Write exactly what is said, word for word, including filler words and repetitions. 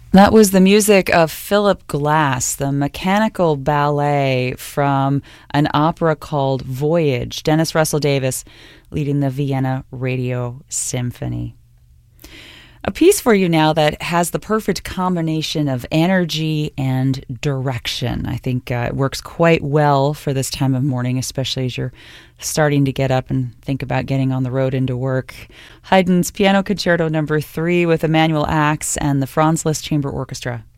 That was the music of Philip Glass, the mechanical ballet from an opera called Voyage. Dennis Russell Davis leading the Vienna Radio Symphony. A piece for you now that has the perfect combination of energy and direction. I think uh, it works quite well for this time of morning, especially as you're starting to get up and think about getting on the road into work. Haydn's Piano Concerto number three with Emanuel Ax and the Franz Liszt Chamber Orchestra.